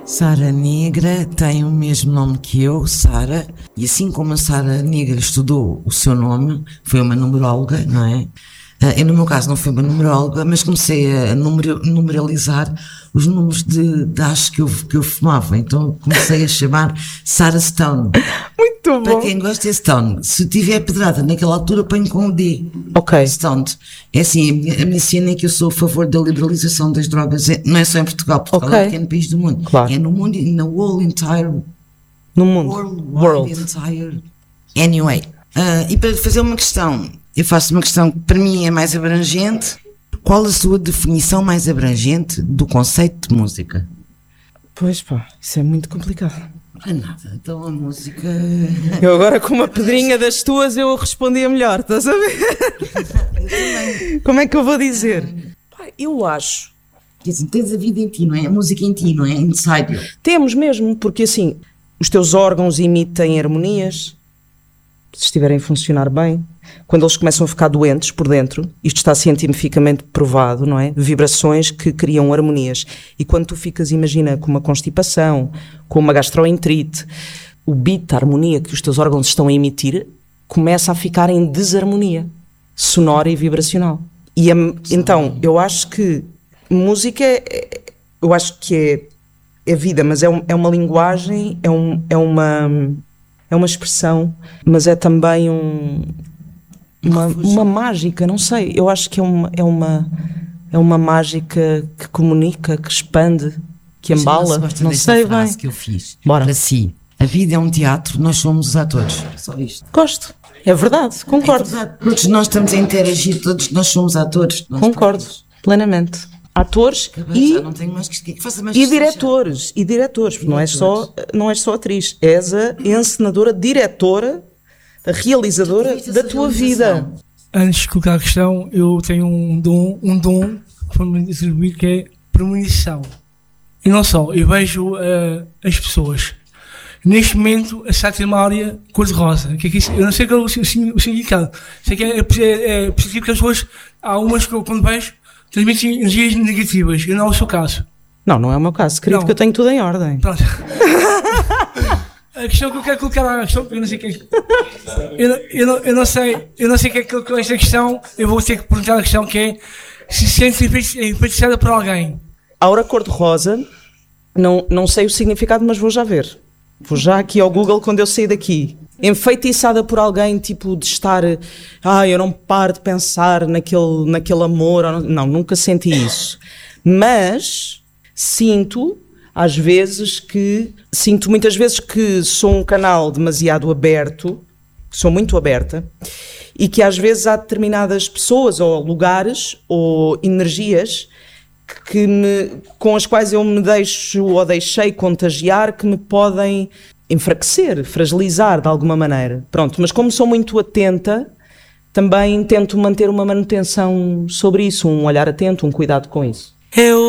Sara Negra tem o mesmo nome que eu, Sara, e assim como a Sara Negra estudou o seu nome, foi uma numeróloga, não é? Eu, no meu caso, não fui uma numeróloga, mas comecei a numeralizar os números de achos que eu fumava. Então comecei a chamar Sarah Stone. Muito bom. Para quem gosta é Stone. Se tiver pedrada naquela altura, ponho com o D. Ok. Stone. É assim, a minha cena é que eu sou a favor da liberalização das drogas. Não é só em Portugal. Portugal é o pequeno país do mundo. Claro. É no mundo e na whole entire... No mundo. World. Entire... Anyway. E para fazer uma questão, eu faço uma questão que para mim é mais abrangente. Qual a sua definição mais abrangente do conceito de música? Pois pá, isso é muito complicado. Não é nada, então a música... Eu agora com uma pedrinha das tuas eu respondia melhor, estás a ver? Como é que eu vou dizer? Pá, eu acho... Porque assim, tens a vida em ti, não é? A música em ti, não é? Inside you. Temos mesmo, porque assim, os teus órgãos emitem harmonias, se estiverem a funcionar bem. Quando eles começam a ficar doentes por dentro, isto está cientificamente provado, não é? Vibrações que criam harmonias. E quando tu ficas, imagina, com uma constipação, com uma gastroenterite, o beat, a harmonia que os teus órgãos estão a emitir, começa a ficar em desarmonia sonora e vibracional. E então, eu acho que música, eu acho que é vida, mas é uma linguagem, é uma expressão, mas é também uma mágica, não sei, eu acho que é uma mágica que comunica, que expande, que embala, não sei bem. Que eu fiz. Bora. Para si, a vida é um teatro, nós somos os atores. Só isto. Gosto, é verdade, concordo. É verdade. Todos nós estamos a interagir, todos nós somos atores. Concordo, plenamente. Atores Já não tenho mais que faça mais e diretores, porque não és só atriz, és a encenadora, diretora, a realizadora da tua vida. Antes de colocar a questão, eu tenho um dom para me atribuir, que é premonição. E não só, eu vejo as pessoas. Neste momento, a Sá tem uma área cor-de-rosa. Que é que isso? Eu não sei qual é o significado. Sei que é positivo que as pessoas, há umas que eu, quando vejo, transmitem energias negativas. Eu não é o seu caso. Não é o meu caso, querido, que eu tenho tudo em ordem. Pronto. A questão que eu quero colocar, eu não sei o que é. Eu não sei o que é que com esta questão. Eu vou ter que perguntar a questão, que é se sente enfeitiçada por alguém. A aura cor-de-rosa, não sei o significado, mas vou já ver. Vou já aqui ao Google quando eu sair daqui. Enfeitiçada por alguém, tipo de estar... eu não paro de pensar naquele amor. Não, nunca senti isso. Mas sinto muitas vezes que sou um canal demasiado aberto, sou muito aberta, e que às vezes há determinadas pessoas ou lugares ou energias com as quais eu me deixo ou deixei contagiar, que me podem enfraquecer, fragilizar de alguma maneira. Pronto, mas como sou muito atenta, também tento manter uma manutenção sobre isso, um olhar atento, um cuidado com isso.